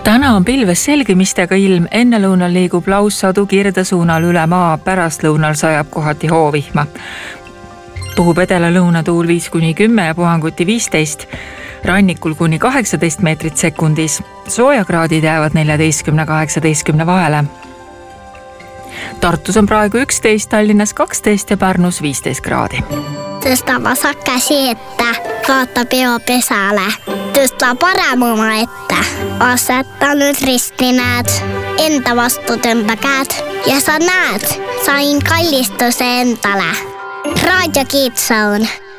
Täna on pilves selgimistega ilm, ennelõunal liigub laussadu Kirde suunal üle maa, pärastlõunal sajab kohati hoovihma. Puhub edela-lõunatuul 5-10 ja puhanguti 15, rannikul kuni 18 meetrit sekundis. Soojakraadid jäävad 14-18 vahele. Tartus on praegu 11, Tallinnas 12 ja Pärnus 15 kraadi. Tõsta vasak käsi ette, vaata peo pesale. Tõsta parem oma ette. Aseta nüüd risti näed. Enda vastu tõmba käed. Ja sa näed, sain kallistuse endale. Raadio Kids Zone.